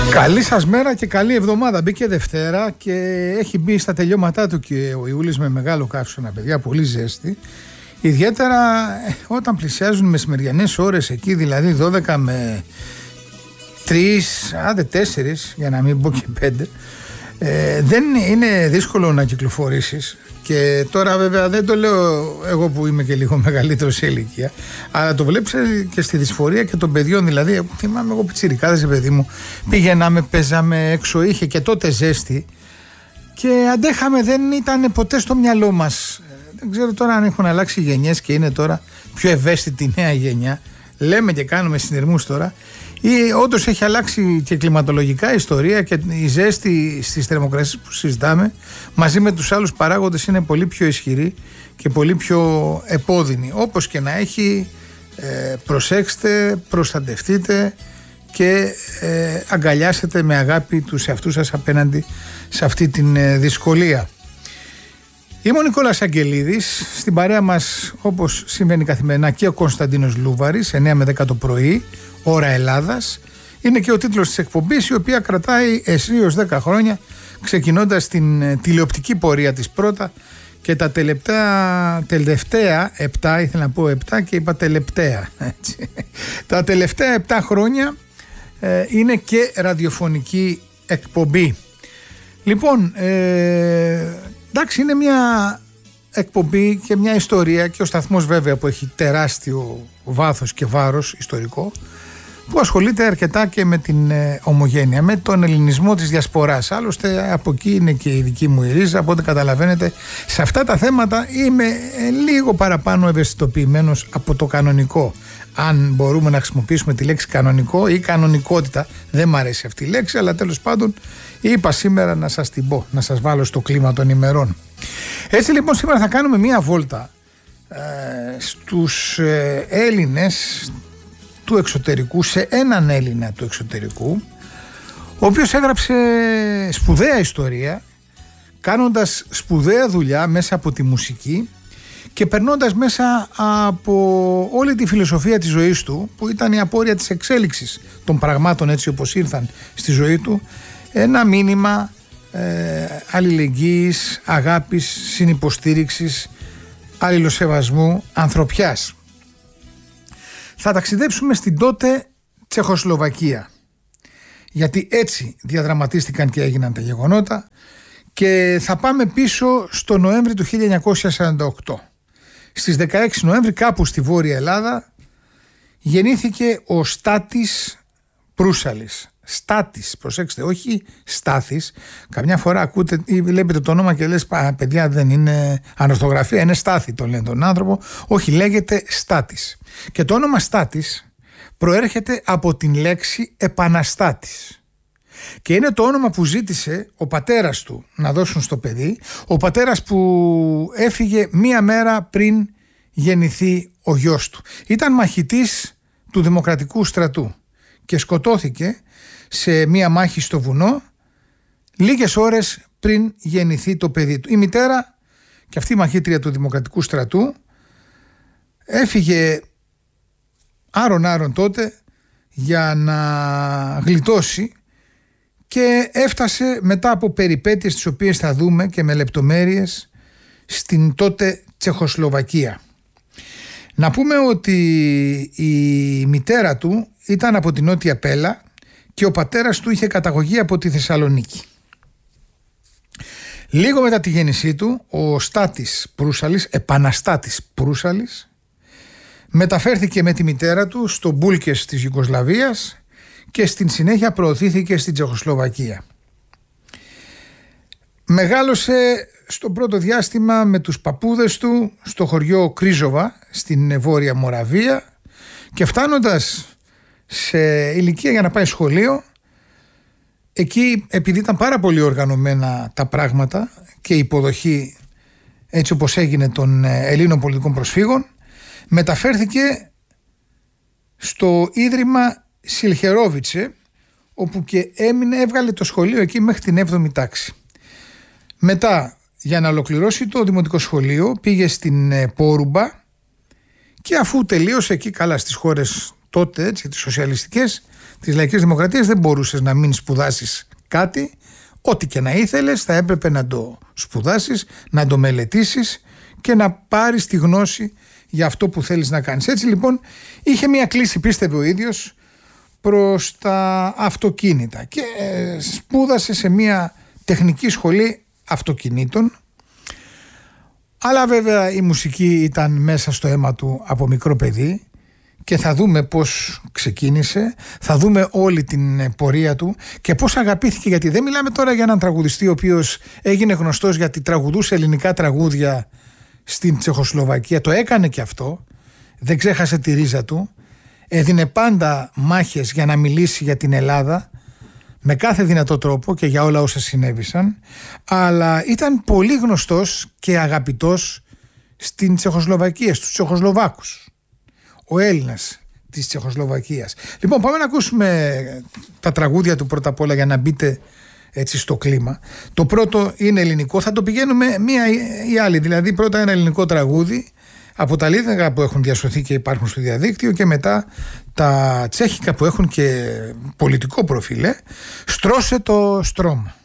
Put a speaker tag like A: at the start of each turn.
A: Καλή σας μέρα και καλή εβδομάδα. Μπήκε Δευτέρα και έχει μπει στα τελειώματά του και ο Ιούλης με μεγάλο καύσωνα, παιδιά, πολύ ζέστη. Ιδιαίτερα όταν πλησιάζουν μεσημεριανές ώρες εκεί, δηλαδή 12 με 3, άντε 4, για να μην πω και 5, δεν είναι δύσκολο να κυκλοφορήσεις. Και τώρα βέβαια δεν το λέω εγώ που είμαι και λίγο μεγαλύτερο σε ηλικία, αλλά το βλέπεις και στη δυσφορία και των παιδιών. Δηλαδή θυμάμαι εγώ πιτσιρικάδες, παιδί μου, πηγαίναμε, παίζαμε έξω, είχε και τότε ζέστη και αντέχαμε, δεν ήταν ποτέ στο μυαλό μας. Δεν ξέρω τώρα αν έχουν αλλάξει γενιές και είναι τώρα πιο ευαίσθητη η νέα γενιά. Λέμε και κάνουμε συνειρμούς τώρα. Ή όντως έχει αλλάξει και κλιματολογικά η ιστορία και η ζέστη στις θερμοκρασίες που συζητάμε μαζί με τους άλλους παράγοντες είναι πολύ πιο ισχυρή και πολύ πιο επώδυνη. Όπως και να έχει, προσέξτε, προστατευτείτε και αγκαλιάσετε με αγάπη τους εαυτούς σας απέναντι σε αυτή την δυσκολία. Είμαι ο Νικόλας Αγγελίδης, στην παρέα μας όπως συμβαίνει καθημερινά και ο Κωνσταντίνος Λούβαρης, 9 με 10 το πρωί, ώρα Ελλάδας. Είναι και ο τίτλος της εκπομπής, η οποία κρατάει εσείως 10 χρόνια, ξεκινώντας την τηλεοπτική πορεία της πρώτα και τα τελευταία 7, ήθελα να πω 7 και είπα τελευταία, έτσι. Τα τελευταία 7 χρόνια είναι και ραδιοφωνική εκπομπή. Λοιπόν, εντάξει, είναι μια εκπομπή και μια ιστορία και ο σταθμός βέβαια που έχει τεράστιο βάθος και βάρος ιστορικό, που ασχολείται αρκετά και με την ομογένεια, με τον ελληνισμό της διασποράς. Άλλωστε από εκεί είναι και η δική μου η ρίζα, οπότε καταλαβαίνετε σε αυτά τα θέματα είμαι λίγο παραπάνω ευαισθητοποιημένος από το κανονικό. Αν μπορούμε να χρησιμοποιήσουμε τη λέξη κανονικό ή κανονικότητα, δεν μ' αρέσει αυτή η λέξη, αλλά τέλος πάντων είπα σήμερα να σας την πω, να σας βάλω στο κλίμα των ημερών. Έτσι λοιπόν σήμερα θα κάνουμε μία βόλτα στους Έλληνες του εξωτερικού, σε έναν Έλληνα του εξωτερικού, ο οποίος έγραψε σπουδαία ιστορία, κάνοντας σπουδαία δουλειά μέσα από τη μουσική και περνώντας μέσα από όλη τη φιλοσοφία της ζωής του, που ήταν η απόρρια της εξέλιξης των πραγμάτων έτσι όπως ήρθαν στη ζωή του, ένα μήνυμα αλληλεγγύης, αγάπης, συνυποστήριξης, αλληλοσεβασμού, ανθρωπιάς. Θα ταξιδέψουμε στην τότε Τσεχοσλοβακία, γιατί έτσι διαδραματίστηκαν και έγιναν τα γεγονότα, και θα πάμε πίσω στο Νοέμβρη του 1948. Στις 16 Νοέμβρη, κάπου στη Βόρεια Ελλάδα, γεννήθηκε ο Στάτης Προύσαλης. Στάτης, προσέξτε, όχι Στάθης. Καμιά φορά ακούτε ή βλέπετε το όνομα και λες, παιδιά, δεν είναι ανορθογραφία, είναι Στάθη, το λένε τον άνθρωπο. Όχι, λέγεται Στάτης. Και το όνομα Στάτης προέρχεται από την λέξη επαναστάτης. Και είναι το όνομα που ζήτησε ο πατέρας του να δώσουν στο παιδί, ο πατέρας που έφυγε μία μέρα πριν γεννηθεί ο γιος του. Ήταν μαχητής του Δημοκρατικού Στρατού και σκοτώθηκε σε μία μάχη στο βουνό λίγες ώρες πριν γεννηθεί το παιδί του. Η μητέρα, και αυτή η μαχήτρια του Δημοκρατικού Στρατού, έφυγε άρον τότε για να γλιτώσει και έφτασε μετά από περιπέτειες τις οποίες θα δούμε και με λεπτομέρειες στην τότε Τσεχοσλοβακία. Να πούμε ότι η μητέρα του ήταν από την Νότια Πέλα και ο πατέρας του είχε καταγωγή από τη Θεσσαλονίκη. Λίγο μετά τη γέννησή του, ο Στάτης Προύσαλης, επαναστάτης Προύσαλης, μεταφέρθηκε με τη μητέρα του στο Μπούλκες της Ιουγκοσλαβίας και στην συνέχεια προωθήθηκε στην Τσεχοσλοβακία. Μεγάλωσε στο πρώτο διάστημα με τους παππούδες του στο χωριό Κρίζοβα στην Βόρεια Μοραβία, και φτάνοντας σε ηλικία για να πάει σχολείο, εκεί επειδή ήταν πάρα πολύ οργανωμένα τα πράγματα και η υποδοχή έτσι όπως έγινε των Ελλήνων πολιτικών προσφύγων, μεταφέρθηκε στο Ίδρυμα Σιλχερόβιτσε, όπου και έβγαλε το σχολείο εκεί μέχρι την 7η τάξη. Μετά, για να ολοκληρώσει το δημοτικό σχολείο, πήγε στην Πόρουμπα και αφού τελείωσε εκεί, καλά στις χώρες τότε, έτσι, τις σοσιαλιστικές, τις λαϊκές δημοκρατίες, δεν μπορούσες να μην σπουδάσεις κάτι. Ό,τι και να ήθελες θα έπρεπε να το σπουδάσεις, να το μελετήσεις και να πάρεις τη γνώση για αυτό που θέλεις να κάνεις. Έτσι λοιπόν είχε μια κλίση, πίστευε ο ίδιος, προς τα αυτοκίνητα και σπούδασε σε μια τεχνική σχολή αυτοκινήτων. Αλλά βέβαια η μουσική ήταν μέσα στο αίμα του από μικρό παιδί και θα δούμε πώς ξεκίνησε, θα δούμε όλη την πορεία του και πώς αγαπήθηκε, γιατί δεν μιλάμε τώρα για έναν τραγουδιστή ο οποίος έγινε γνωστός γιατί τραγουδούσε ελληνικά τραγούδια στην Τσεχοσλοβακία, το έκανε και αυτό, δεν ξέχασε τη ρίζα του, έδινε πάντα μάχες για να μιλήσει για την Ελλάδα με κάθε δυνατό τρόπο και για όλα όσα συνέβησαν, αλλά ήταν πολύ γνωστός και αγαπητός στην Τσεχοσλοβακία, στους Τσεχοσλοβάκους, ο Έλληνας της Τσεχοσλοβακίας. Λοιπόν, πάμε να ακούσουμε τα τραγούδια του πρώτα απ' όλα για να μπείτε έτσι στο κλίμα. Το πρώτο είναι ελληνικό, θα το πηγαίνουμε μία ή άλλη, δηλαδή πρώτα ένα ελληνικό τραγούδι από τα λίγα που έχουν διασωθεί και υπάρχουν στο διαδίκτυο και μετά τα τσέχικα που έχουν και πολιτικό προφίλ. Στρώσε το στρώμα.